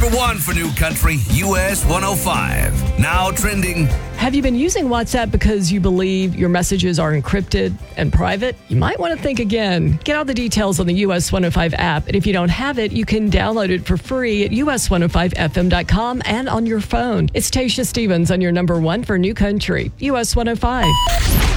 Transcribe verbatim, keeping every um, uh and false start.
number one for New Country, U S one oh five. Now trending. Have you been using WhatsApp because you believe your messages are encrypted and private? You might want to think again. Get all the details on the U S one oh five app. And if you don't have it, you can download it for free at U S one oh five F M dot com and on your phone. It's Tasha Stevens on your number one for New Country, U S one oh five.